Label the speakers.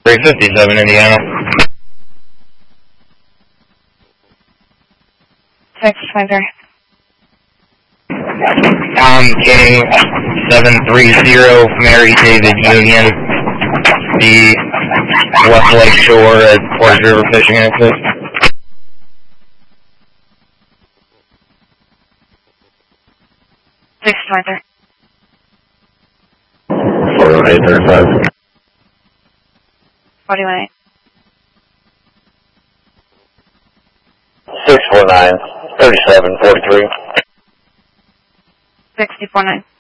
Speaker 1: 357, Indiana.
Speaker 2: 653.
Speaker 1: Tom King, 730, Mary David Union, the West Lake Shore at Portage River Fishing Access.
Speaker 2: 623.
Speaker 3: 41835.
Speaker 2: 418.
Speaker 3: 649, 3743.
Speaker 2: 649.